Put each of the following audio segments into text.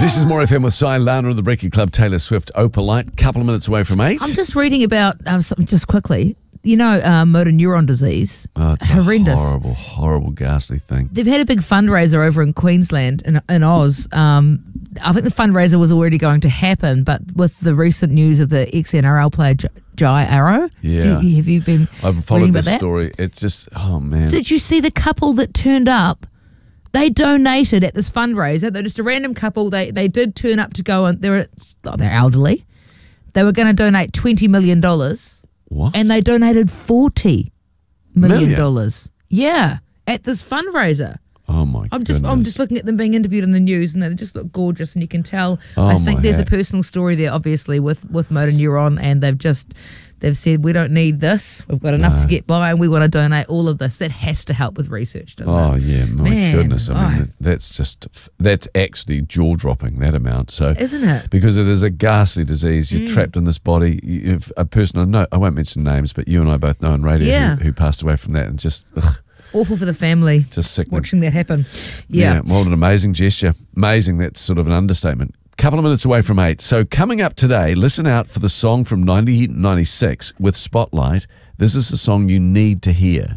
This is More FM with Si, Lana of the Breaking Club, Taylor Swift, Opalite. Couple of minutes away from 8. I'm just reading about, just quickly, motor neuron disease. Oh, it's horrendous. A horrible, horrible, ghastly thing. They've had a big fundraiser over in Queensland, in Oz. I think the fundraiser was already going to happen, but with the recent news of the ex-NRL player Jai Arrow, Yeah. have you been I've followed reading this about that? story. It's just, oh man. Did you see the couple that turned up? They donated at this fundraiser. They're just a random couple. They did turn up to go, and they're elderly. They were going to donate $20 million. What? And they donated $40 million. Yeah, at this fundraiser. Oh my I'm goodness. just looking at them being interviewed in the news, and they just look gorgeous, and you can tell. Oh, I think my there's hat. a personal story there, obviously, with motor neuron, and they've said we don't need this. We've got enough to get by, and we want to donate all of this. That has to help with research, doesn't it? Oh yeah, my Man, goodness! I mean, that's actually jaw dropping. That amount, so Isn't it? Because it is a ghastly disease. You're trapped in this body. You've a person I know. I won't mention names, but you and I both know on radio Yeah. who passed away from that, and just Awful for the family. just sickening. Watching that happen. Yeah. Well, an amazing gesture. Amazing. That's sort of an understatement. Couple of minutes away from 8. So coming up today, listen out for the song from 1996 with Spotlight. This is a song you need to hear.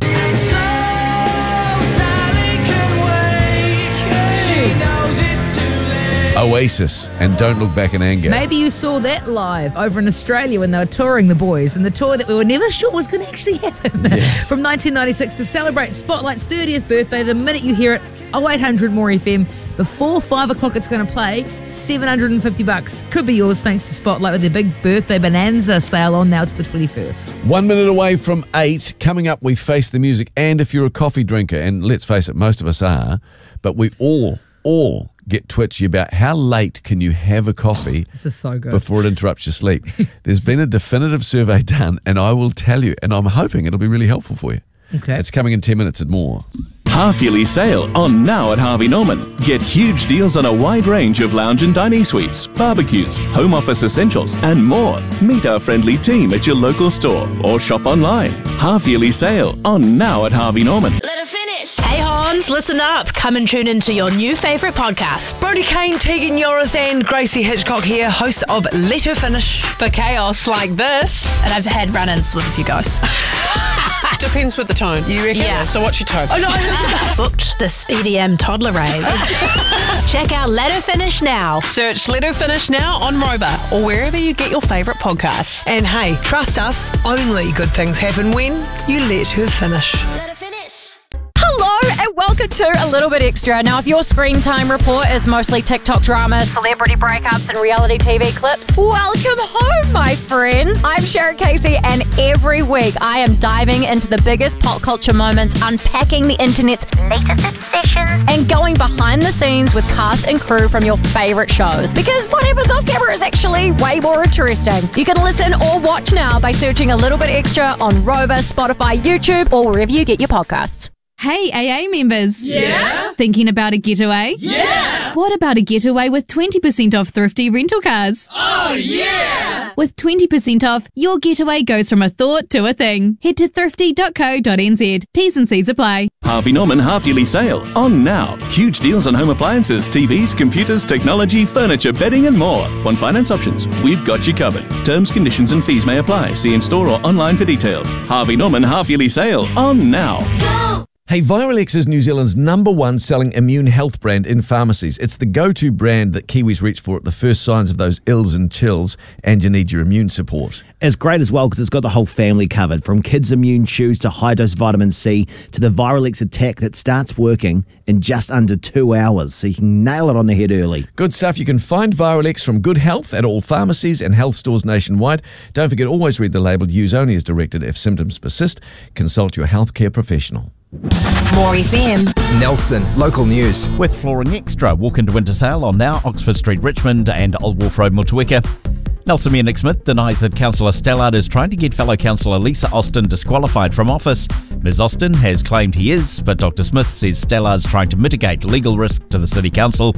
Oasis and Don't Look Back in Anger. Maybe you saw that live over in Australia when they were touring the boys, and the tour that we were never sure was going to actually happen. From 1996 to celebrate Spotlight's 30th birthday. The minute you hear it, 0800 More FM. Before 5 o'clock, it's going to play. $750 could be yours thanks to Spotlight with their big birthday bonanza sale on now to the 21st. 1 minute away from 8. Coming up, we face the music. And if you're a coffee drinker, and let's face it, most of us are, but we all get twitchy about how late can you have a coffee This is so good. before it interrupts your sleep. There's been a definitive survey done, and I will tell you, and I'm hoping it'll be really helpful for you. Okay. It's coming in 10 minutes and more. Half-yearly sale on now at Harvey Norman. Get huge deals on a wide range of lounge and dining suites, barbecues, home office essentials, and more. Meet our friendly team at your local store or shop online. Half-yearly sale on now at Harvey Norman. Let her finish. Hey Hans, listen up. Come and tune into your new favourite podcast. Brody Kane, Tegan Yorith and Gracie Hitchcock here, hosts of Let Her Finish. For chaos like this. And I've had run-ins with a few guys. Depends with the tone, you reckon? Yeah. So what's your tone? Oh, no. Booked this EDM toddler rave. Check out Let Her Finish now. Search Let Her Finish now on Rover or wherever you get your favourite podcasts. And hey, trust us, only good things happen when you let her finish. Let her finish. Hello and welcome to A Little Bit Extra. Now, if your screen time report is mostly TikTok drama, celebrity breakups and reality TV clips, welcome home, my friends. I'm Sharon Casey, and every week I am diving into the biggest pop culture moments, unpacking the internet's latest obsessions, and going behind the scenes with cast and crew from your favourite shows. Because what happens off camera is actually way more interesting. You can listen or watch now by searching A Little Bit Extra on Rover, Spotify, YouTube, or wherever you get your podcasts. Hey, AA members. Yeah? Thinking about a getaway? Yeah! What about a getaway with 20% off thrifty rental cars? Oh, yeah! With 20% off, your getaway goes from a thought to a thing. Head to thrifty.co.nz. T's and C's apply. Harvey Norman half-yearly sale on now. Huge deals on home appliances, TVs, computers, technology, furniture, bedding, and more. On finance options, we've got you covered. Terms, conditions, and fees may apply. See in-store or online for details. Harvey Norman half-yearly sale on now. Hey, Virax is New Zealand's #1 selling immune health brand in pharmacies. It's the go-to brand that Kiwis reach for at the first signs of those ills and chills, and you need your immune support. It's great as well because it's got the whole family covered, from kids' immune chews to high-dose vitamin C to the Virax attack that starts working in just under 2 hours, so you can nail it on the head early. Good stuff. You can find Virax from Good Health at all pharmacies and health stores nationwide. Don't forget, always read the label. Use only as directed. If symptoms persist, consult your healthcare professional. More FM. Nelson, local news. With Flooring Extra, walk into winter sale on now Oxford Street, Richmond and Old Wolf Road, Motueka. Nelson Mayor Nick Smith denies that Councillor Stallard is trying to get fellow Councillor Lisa Austin disqualified from office. Ms Austin has claimed he is, but Dr Smith says Stallard's trying to mitigate legal risk to the City Council.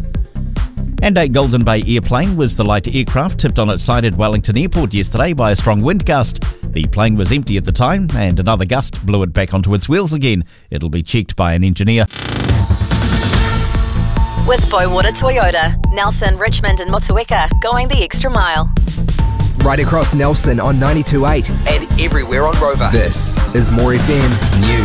And a Golden Bay airplane was the light aircraft tipped on its side at Wellington Airport yesterday by a strong wind gust. The plane was empty at the time, and another gust blew it back onto its wheels again. It'll be checked by an engineer. With Boywater Toyota, Nelson, Richmond and Motueka, going the extra mile. Right across Nelson on 92.8 and everywhere on Rover. This is More FM News.